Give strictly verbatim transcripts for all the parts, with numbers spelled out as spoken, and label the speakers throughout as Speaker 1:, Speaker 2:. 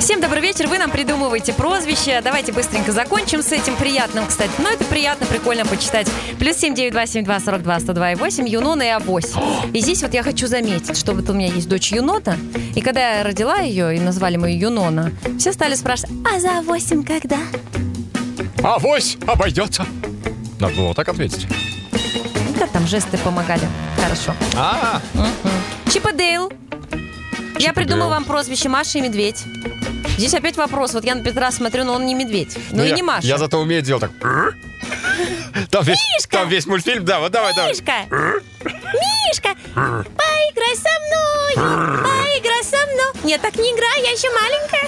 Speaker 1: Всем добрый вечер, вы нам придумываете прозвище. Давайте быстренько закончим с этим приятным, кстати. Но это приятно, прикольно почитать. Плюс семь девять два семь два сорок два сто два и восемь, Юнона и Авось. И здесь вот я хочу заметить, что вот у меня есть дочь Юнота. И когда я родила ее и назвали мы ее Юнона, все стали спрашивать: а за восемь когда?
Speaker 2: Авось обойдется. Надо было так ответить.
Speaker 1: Да, там жесты помогали. Хорошо.
Speaker 2: А,
Speaker 1: Угу. Чип и Дейл. Я
Speaker 2: Чип и
Speaker 1: придумала
Speaker 2: Дейл.
Speaker 1: вам прозвище Маша и Медведь. Здесь опять вопрос. Вот я на Петра смотрю, но он не медведь. Ну и
Speaker 2: я,
Speaker 1: не Маша.
Speaker 2: Я зато умею делать так. Там весь,
Speaker 1: Мишка!
Speaker 2: там весь мультфильм, да, вот давай, давай.
Speaker 1: Мишка! Мишка! Поиграй со мной! Поиграй со мной! Нет, так не играй, я еще маленькая.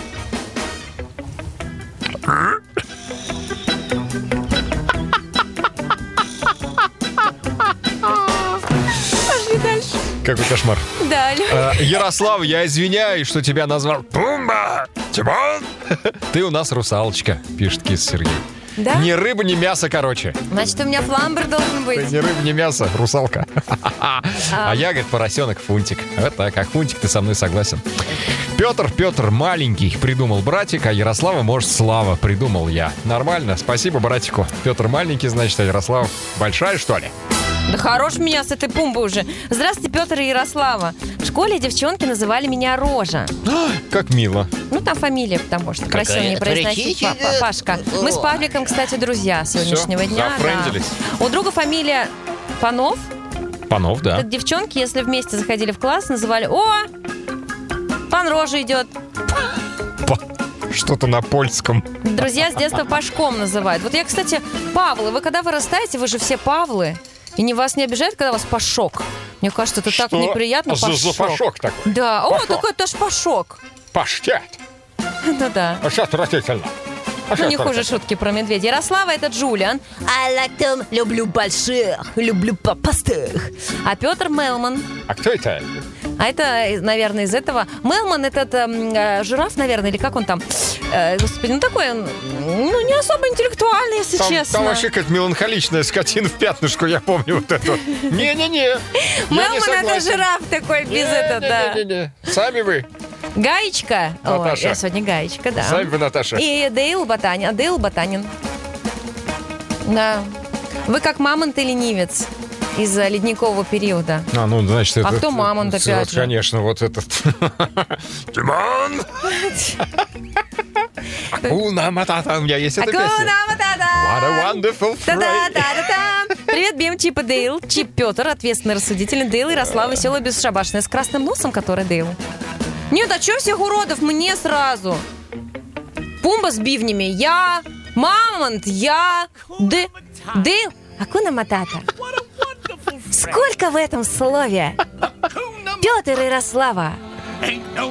Speaker 1: Пошли дальше.
Speaker 2: Какой кошмар.
Speaker 1: Далее.
Speaker 2: Э, Ярослав, я извиняюсь, что тебя назвал Пумба. Тимон. Ты у нас русалочка, пишет кис Сергей.
Speaker 1: Да?
Speaker 2: Ни рыба, ни мясо, короче.
Speaker 1: Значит, у меня фламбер должен
Speaker 2: Ты
Speaker 1: быть.
Speaker 2: ни рыба, ни мясо, русалка. А я, говорит, поросенок Фунтик. Вот так, как Фунтик, ты со мной согласен. Петр, Петр маленький придумал братик, а Ярослава, может, Слава придумал я. Нормально, спасибо братику. Петр маленький, значит, а Ярослав большая, что ли?
Speaker 1: Да хорош меня с этой пумбой уже. Здравствуйте, Петр и Ярослава. В школе девчонки называли меня Рожа.
Speaker 2: Как мило.
Speaker 1: Ну, там фамилия, потому что красиво не произносить. Па- па- Пашка. Мы с Павликом, кстати, друзья сегодняшнего
Speaker 2: Всё,
Speaker 1: дня.
Speaker 2: зафрендились.
Speaker 1: Да. У друга фамилия Панов.
Speaker 2: Панов, да.
Speaker 1: Так девчонки, если вместе заходили в класс, называли: о, пан Рожа идет.
Speaker 2: Па- Что-то на польском.
Speaker 1: Друзья с детства Пашком называют. Вот я, кстати, Павлы. Вы когда вырастаете, вы же все Павлы. И не вас не обижает, когда вас Пашок? Мне кажется, это так
Speaker 2: Что
Speaker 1: неприятно.
Speaker 2: за, за пашок такой?
Speaker 1: Да. О,
Speaker 2: Пашок.
Speaker 1: такой, это ж Пашок.
Speaker 2: Паштет.
Speaker 1: Ну да.
Speaker 2: А сейчас отвратительно. А
Speaker 1: Ну,
Speaker 2: щас
Speaker 1: не хуже
Speaker 2: отвратительно.
Speaker 1: шутки про медведя. Ярослава — это Джулиан. I like them. Люблю больших, люблю попастых. А Петр Мелман.
Speaker 2: А кто это?
Speaker 1: А это, наверное, из этого. Мелман — этот эм, э, жираф, наверное, или как он там? Э, господи, ну такой он, ну, не особо интеллектуальный, если
Speaker 2: Там,
Speaker 1: честно.
Speaker 2: там вообще какая-то меланхоличная скотина в пятнышку, я помню вот это. Не-не-не. я не
Speaker 1: Мелман — это
Speaker 2: согласен.
Speaker 1: жираф такой, без этого, да.
Speaker 2: Не-не-не. Сами вы.
Speaker 1: Гаечка. Ой,
Speaker 2: Наташа.
Speaker 1: я сегодня Гаечка, да.
Speaker 2: Сами вы, Наташа.
Speaker 1: И Дейл Ботанин. А Дейл Ботанин. Да. Вы как мамонт и ленивец из ледникового периода.
Speaker 2: А, ну, значит, это...
Speaker 1: А кто мамонт
Speaker 2: это,
Speaker 1: опять
Speaker 2: вот,
Speaker 1: же?
Speaker 2: конечно, вот этот... Тимон! Акуна Матата. У меня есть эта песня.
Speaker 1: Акуна Матата.
Speaker 2: What a wonderful phrase.
Speaker 1: Та-да-та-да-та. Привет, Бим, Чип и Дейл. Чип Петр, ответственный, рассудительный. Дейл Ярослав, веселый, бесшабашный, с красным носом, который Дейл. Нет, а чё всех уродов? Мне сразу. Пумба с бивнями. Я. Мамонт. Я. Д... Дейл. Акуна Матата. Сколько в этом слове? Петр и Ярослава.